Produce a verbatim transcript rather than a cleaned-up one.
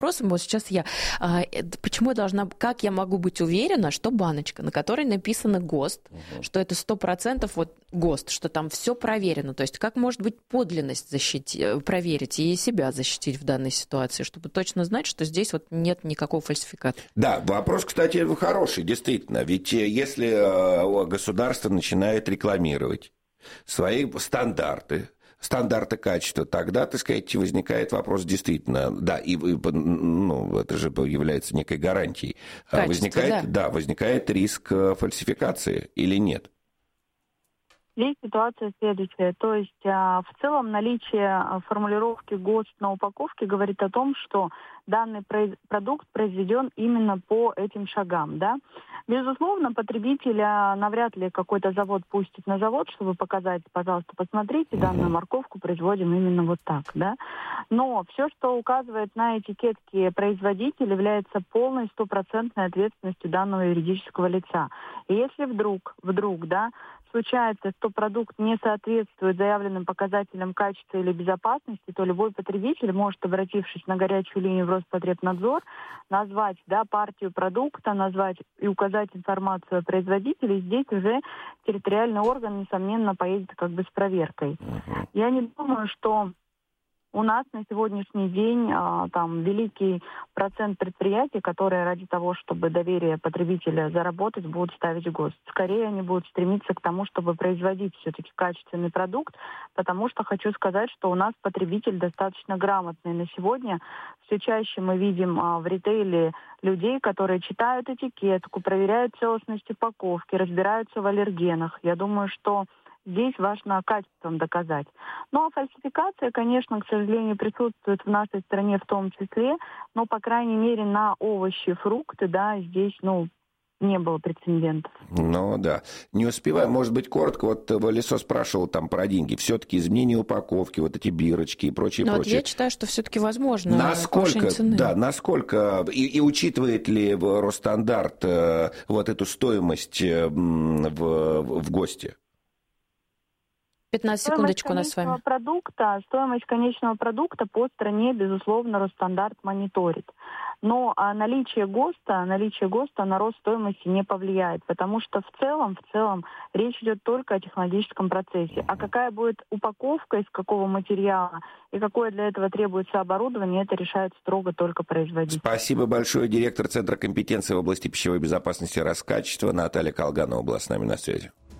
вопросом, вот сейчас я, а, почему я должна, как я могу быть уверена, что баночка, на которой написано ГОСТ, угу. что это сто процентов вот ГОСТ, что там все проверено, то есть как может быть подлинность защитить, проверить и себя защитить в данной ситуации, чтобы точно знать, что здесь вот нет никакого фальсификата? Да, вопрос, кстати, хороший, действительно, ведь если государство начинает рекламировать свои стандарты, стандарты качества, тогда, так сказать, возникает вопрос действительно, да, и ну, это же является некой гарантией. Качество, возникает, да. да, возникает риск фальсификации или нет? Здесь ситуация следующая. То есть в целом наличие формулировки ГОСТ на упаковке говорит о том, что данный продукт произведен именно по этим шагам. Да? Безусловно, потребителя навряд ли какой-то завод пустит на завод, чтобы показать, пожалуйста, посмотрите, данную морковку производим именно вот так. Да? Но все, что указывает на этикетке производитель, является полной стопроцентной ответственностью данного юридического лица. И если вдруг, вдруг, да, случается, что продукт не соответствует заявленным показателям качества или безопасности, то любой потребитель может, обратившись на горячую линию в Роспотребнадзор, назвать, да, партию продукта, назвать и указать информацию о производителе, и здесь уже территориальный орган, несомненно, поедет как бы с проверкой. Я не думаю, что у нас на сегодняшний день а, там великий процент предприятий, которые ради того, чтобы доверие потребителя заработать, будут ставить ГОСТ. Скорее они будут стремиться к тому, чтобы производить все-таки качественный продукт, потому что хочу сказать, что у нас потребитель достаточно грамотный на сегодня. Все чаще мы видим а, в ритейле людей, которые читают этикетку, проверяют целостность упаковки, разбираются в аллергенах. Я думаю, что здесь важно качеством доказать. Ну а фальсификация, конечно, к сожалению, присутствует в нашей стране в том числе, но, по крайней мере, на овощи, фрукты, да, здесь, ну, не было прецедентов. Ну да. Не успеваю, может быть, коротко. Вот Валисо спрашивал там про деньги. Все-таки изменение упаковки, вот эти бирочки и прочее, Но прочее. Вот я считаю, что все-таки возможно насколько, да, насколько и, и учитывает ли Росстандарт э, вот эту стоимость э, в, в ГОСТе? пятнадцать секундочек у нас с вами. Продукта, стоимость конечного продукта по стране, безусловно, Росстандарт мониторит. Но а наличие ГОСТа, наличие ГОСТа на рост стоимости не повлияет, потому что в целом, в целом речь идет только о технологическом процессе. А какая будет упаковка, из какого материала и какое для этого требуется оборудование, это решает строго только производитель. Спасибо большое. Директор Центра компетенции в области пищевой безопасности и Роскачества Наталья Колганова была с нами на связи.